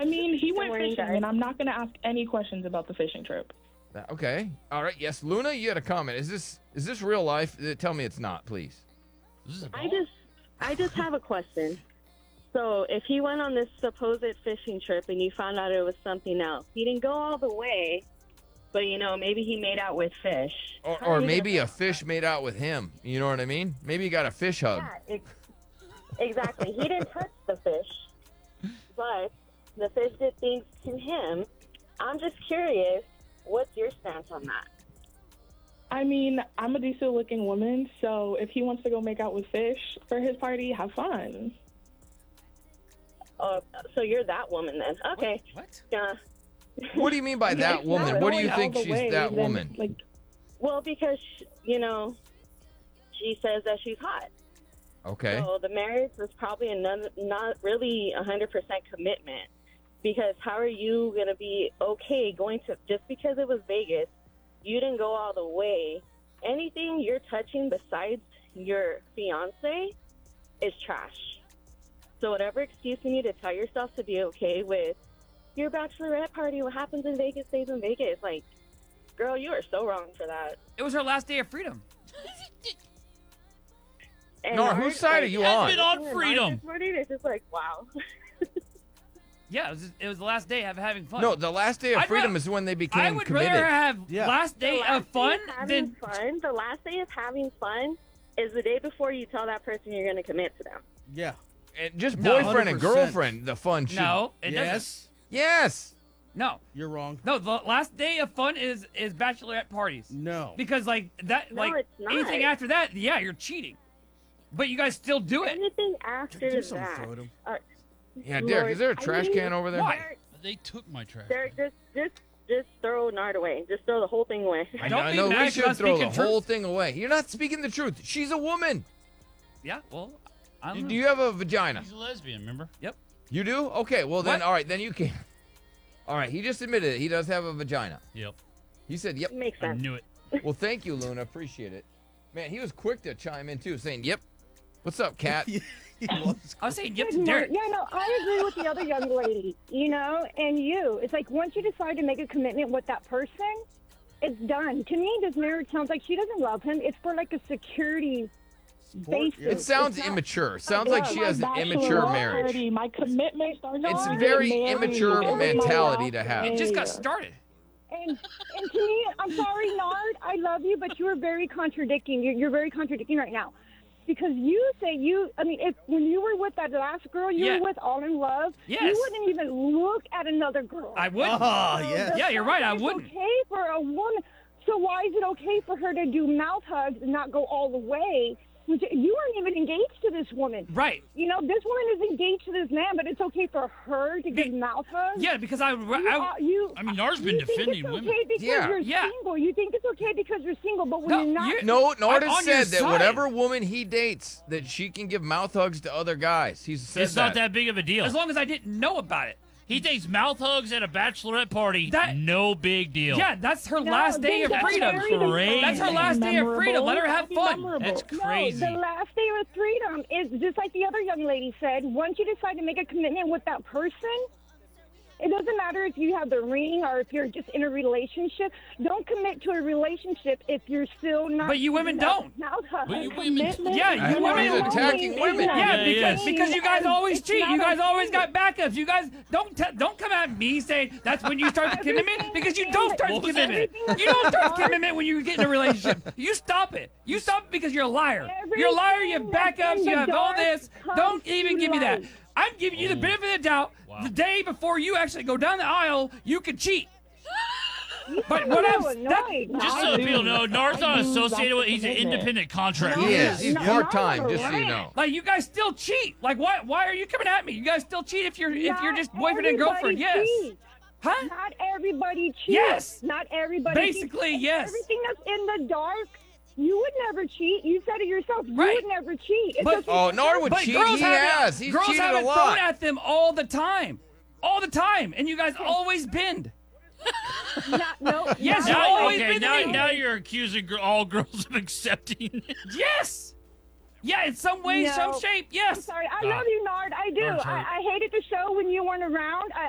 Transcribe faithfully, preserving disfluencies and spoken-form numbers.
mean, he went morning, fishing, guys. and I'm not going to ask any questions about the fishing trip. Uh, Okay. All right. Yes, Luna, you had a comment. Is this is this real life? Uh, Tell me it's not, please. This is a I dog? just, I just have a question. So, if he went on this supposed fishing trip and you found out it was something else, he didn't go all the way, but you know, maybe he made out with fish. Or, How are or you maybe gonna- a fish made out with him. You know what I mean? Maybe he got a fish hug. Yeah, ex- exactly. He didn't touch the fish, but the fish did things to him. I'm just curious, what's your stance on that? I mean, I'm a decent-looking woman, so if he wants to go make out with fish for his party, have fun. Oh, so you're that woman then? Okay. What? Yeah. What do you mean by If that not woman? What do you going think all the she's way, that then, woman? Like, Well, because you know, she says that she's hot. Okay. So the marriage was probably another, not really a hundred percent commitment. Because how are you gonna be okay going to just because it was Vegas? You didn't go all the way. Anything you're touching besides your fiance is trash. So whatever excuse you need to tell yourself to be okay with your bachelorette party, what happens in Vegas stays in Vegas. Like, girl, you are so wrong for that. It was her last day of freedom. And Nora, ours, whose side like, are you Has on? been on ours freedom. this morning, it's just like, wow. Yeah, it was, it was the last day of having fun. No, the last day of I'd freedom ra- is when they became I would committed. rather have Yeah. last The day last of fun day of having than fun. The last day of having fun is the day before you tell that person you're going to commit to them. Yeah. And just No. boyfriend and one hundred percent. girlfriend, the fun should. no. It doesn't. Yes. Yes. No, You're wrong. no. The last day of fun is is bachelorette parties No. because like that, No, like it's not. anything after that, yeah, you're cheating. But you guys still do it. Anything after Do something, that. Frodo. Uh, Yeah, Derek, Lord, is there a I trash mean, can over there? Why? Derek, They took my trash. Derek, just, just, just throw Nard away. Just throw the whole thing away. I Don't know, I be know mad we 'cause should I'm throw the speaking truth. whole thing away. You're not speaking the truth. She's a woman. Yeah. Well, I Do don't do know. you have a vagina? He's a lesbian, remember? You do? Okay, well then, What? all right, then you can. All right, he just admitted it. He does have a vagina. Yep. He said, yep. Makes I sense. knew it. Well, thank you, Luna. Appreciate it. Man, he was quick to chime in, too, saying, yep. What's up, Kat? He was. I was saying, yep, Good Derek. morning. Yeah, no, I agree with the other young lady, you know, and you. It's like once you decide to make a commitment with that person, it's done. To me, this marriage sounds like she doesn't love him. It's for like a security basis. yeah. It sounds It's not- immature. Sounds like she my has an bachelorette immature marriage. Party, my commitment starts It's when we very get married. immature It was my mentality last to have. It just got day. started. And, and to me, I'm sorry, Nard, I love you, but you are very contradicting. You're, you're very contradicting right now. Because you say you, I mean, if when you were with that last girl you Yeah. were with, all in love, Yes. you wouldn't even look at another girl. I would. Oh, So yes. the Yeah, you're fact right, that I it's wouldn't. okay for a woman. So why is it okay for her to do mouth hugs and not go all the way? Which you weren't even engaged to this woman. Right. You know, this woman is engaged to this man, but it's okay for her to give mouth hugs. Yeah, because I, You, I, are- you, I mean, Nard's been you think defending it's women. okay because Yeah. you're Yeah. single. You think it's okay because you're single, but when No, you're not, you- No, I'm Nord on has your said that side. whatever woman he dates, that she can give mouth hugs to other guys. He's said It's not that big of a deal. as long as I didn't know about it. He thinks mouth hugs at a bachelorette party, That- no big deal. Yeah, that's her No, last day they of got freedom. married and Crazy. That's her last day of freedom. Let her have Memorable. fun. Memorable. That's crazy. No, the last day of freedom is just like the other young lady said. Once you decide to make a commitment with that person, it doesn't matter if you have the ring or if you're just in a relationship. Don't commit to a relationship if you're still not. But you women don't. Mouth hug. But you women- Commitment Yeah, is you not women- always- attacking it's women. not Yeah, Yeah, because yes. because you guys and always it's cheat. not You guys okay. always got backups. You guys don't t- don't come at me saying that's when you start the commitment because you don't start the What was that? commitment. You don't start the commitment when you get in a relationship. You stop it. You stop it because you're a liar. You're a liar. You have Everything that's backups. in You the have all dark this. comes Don't even to give me that. light. I'm giving you the benefit of the doubt. Wow. The day before you actually go down the aisle, you could cheat. But what so I'm that, annoyed. Just I so do. people know, Nard's not I do. associated with. That's He's an the commitment. independent contractor. He is. He's No, part time, no, just so you right. know. like you guys still cheat. Like why why are you coming at me? You guys still cheat if you're if you're Not just boyfriend and everybody girlfriend. Yes. cheats. Huh? Not everybody cheats. Yes. Not everybody Basically, cheats. yes. Everything that's in the dark, you would never cheat. You said it yourself. You Right. would never cheat. It's But- okay Oh, for Nard her- would But cheat. girls He have has. it, He's girls cheated have a it lot. thrown at them all the time, all the time, and you guys always bend. Not, no, Yes, not you Now, always okay, been now, me. now you're accusing gr- all girls of accepting it. Yes. Yeah, in some way, No. some shape. Yes. I'm sorry. I Ah. love you, Nard. I do. Nard's hurt. I, I hated the show when you weren't around. I,